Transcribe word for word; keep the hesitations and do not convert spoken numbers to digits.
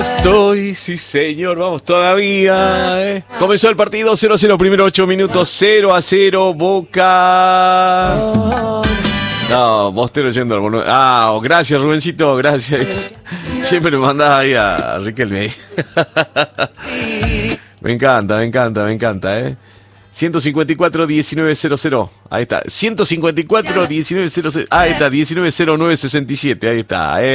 estoy, sí señor, vamos todavía. ¿eh? Comenzó el partido cero a cero, primero ocho minutos, cero a cero, Boca. No, Mostero yendo al monumento. Ah, gracias Rubencito, gracias. Siempre me mandás ahí a Riquelme. Me encanta, me encanta, me encanta, ¿eh? ciento cincuenta y cuatro, diecinueve cero cero. Ahí está. ciento cincuenta y cuatro, diecinueve cero cero. Ahí está, diecinueve cero nueve sesenta y siete. Ahí está, ¿eh?